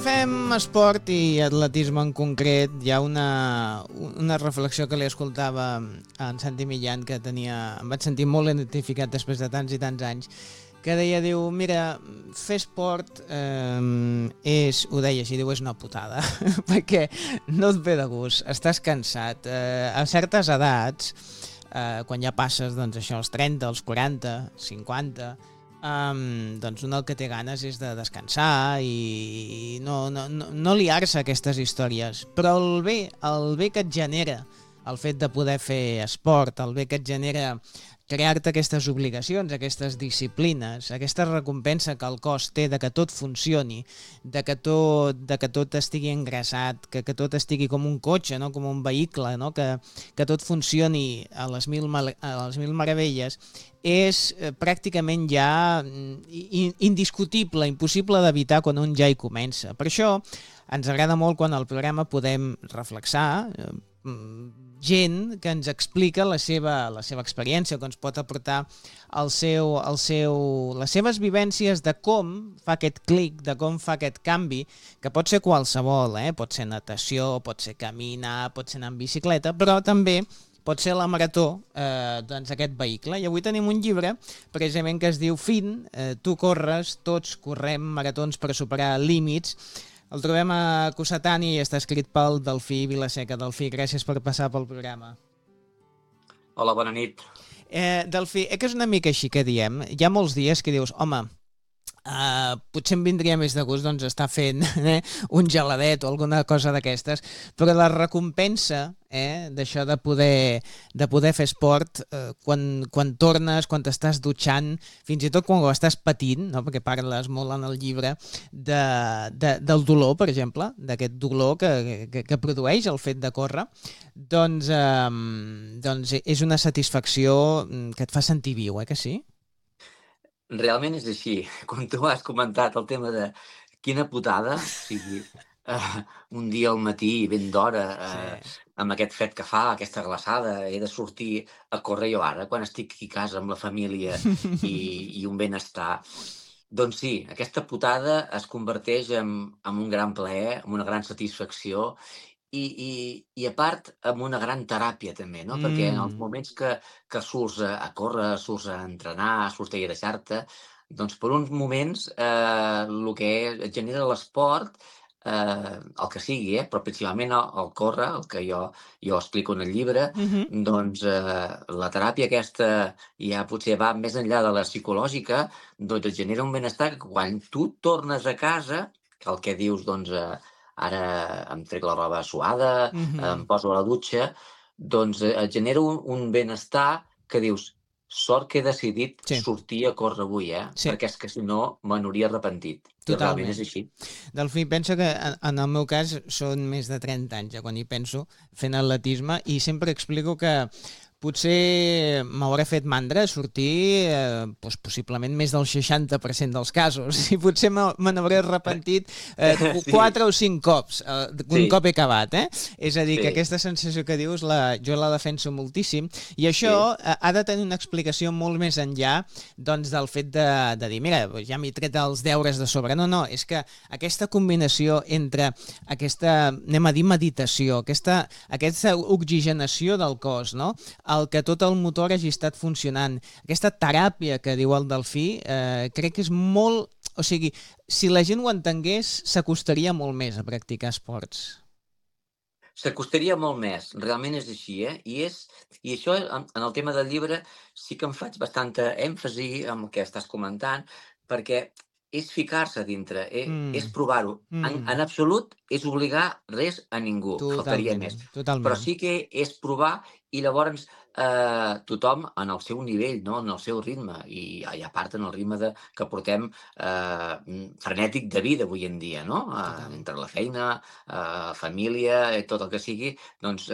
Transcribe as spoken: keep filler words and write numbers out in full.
Fem esport i atletisme en concret. Hi ha una, una reflexió que li escoltava a en Santi Millán, que tenia, em vaig sentir molt identificat després de tants i tants anys, que deia, diu, mira, fer esport eh, és, ho deia així, diu, és una putada, perquè no et ve de gust, estàs cansat. Eh, a certes edats, eh, quan ja passes, doncs això, els trenta, els quaranta, cinquanta, Um, doncs un el que té ganes és de descansar i no, no, no, no liar-se a aquestes històries, però el bé, el bé que et genera el fet de poder fer esport, el bé que et genera crear-te aquestes obligacions, aquestes disciplines, aquesta recompensa que el cos té de que tot funcioni, de que tot, de que tot estigui engrasat, que, que tot estigui com un cotxe, no? Com un vehicle, no? que, que tot funcioni a les mil, a les mil meravelles, és eh, pràcticament ja in, indiscutible, impossible d'evitar quan un ja hi comença. Per això ens agrada molt quan al programa podem reflexar eh, gent que ens explica la seva, la seva experiència, que ens pot aportar el seu, el seu, les seves vivències de com fa aquest clic, de com fa aquest canvi, que pot ser qualsevol, eh? Pot ser natació, pot ser caminar, pot ser anar en bicicleta, però també pot ser la marató, eh, doncs aquest vehicle. I avui tenim un llibre precisament que es diu Fin, eh, tu corres, tots correm maratons per superar límits. El trobem a Cossetani i està escrit pel Delfí Vilaseca. Delfí, gràcies per passar pel programa. Hola, bona nit. Eh, Delfí, eh, que és una mica així que diem. Hi ha molts dies que dius, home, Uh, potser em vindria més de gust doncs, estar fent eh, un geladet o alguna cosa d'aquestes, però la recompensa eh, d'això de poder, de poder fer esport eh, quan, quan tornes, quan t'estàs dutxant, fins i tot quan ho estàs patint, no? Perquè parles molt en el llibre de, de, del dolor, per exemple, d'aquest dolor que, que, que produeix el fet de córrer, doncs, eh, doncs és una satisfacció que et fa sentir viu, eh que sí? Realment és així. Quan tu has comentat el tema de quina putada, o sigui, eh, un dia al matí, ben d'hora, eh, Sí. amb aquest fred que fa, aquesta glaçada, he de sortir a córrer jo ara, quan estic aquí a casa amb la família i, i un benestar. Doncs sí, aquesta putada es converteix en, en un gran plaer, en una gran satisfacció i, i, i a part amb una gran teràpia també, no? Perquè en els Mm. moments que, que surts a, a córrer, surts a entrenar, surts a deixar-te, doncs per uns moments eh, el que et genera l'esport, eh, el que sigui, eh, però principalment el, el córrer, el que jo, jo explico en el llibre, Mm-hmm. doncs eh, la teràpia aquesta ja potser va més enllà de la psicològica, doncs et genera un benestar que quan tu tornes a casa, que el que dius, doncs, eh, ara em trec la roba suada, Mm-hmm. em poso a la dutxa, doncs eh, et genera un, un benestar que dius, sort que he decidit Sí. sortir a córrer avui, eh? Sí. Perquè és que si no me n'hauria arrepentit. I realment Totalment. és així. Delfí, penso que en, en el meu cas són més de trenta anys, ja quan hi penso, fent atletisme, i sempre explico que potser m'hauré fet mandra sortir eh, doncs possiblement més del seixanta per cent dels casos, i potser me, me n'hauré arrepentit eh, Sí. quatre o cinc cops, eh, un Sí. cop he acabat, eh? És a dir, Sí. que aquesta sensació que dius la, jo la defenso moltíssim, i això Sí. eh, ha de tenir una explicació molt més enllà doncs, del fet de, de dir, mira, ja m'he tret els deures de sobre. No, no, és que aquesta combinació entre aquesta, anem a dir, meditació, aquesta, aquesta oxigenació del cos, no? El que tot el motor hagi estat funcionant, aquesta teràpia que diu el Delfí, eh, crec que és molt... O sigui, si la gent ho entengués, s'acostaria molt més a practicar esports. S'acostaria molt més, realment és així, eh? I, és, i això, en, en el tema del llibre, sí que em faig bastanta èmfasi en el que estàs comentant, perquè és ficar-se dintre, eh, Mm. és provar-ho. En, Mm. en absolut és obligar res a ningú, faltaria Totalment, més. totalment. Però sí que és provar i llavors eh, tothom en el seu nivell, no? En el seu ritme, i, i a part en el ritme de, que portem eh, frenètic de vida avui en dia, no? Eh, Total. entre la feina, eh, família, eh, tot el que sigui, doncs